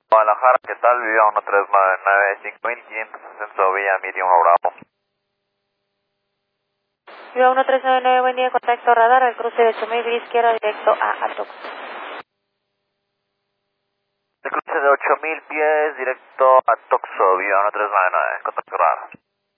Guadalajara, ¿qué tal? Viva 1399, 5500, ascenso Villa Miriam Bravo. Viva 1399, buen día, contacto radar, al cruce de 8000, vía izquierda, directo a Atox. El cruce de 8000 pies, directo a Toxo, Villa 1399, contacto radar.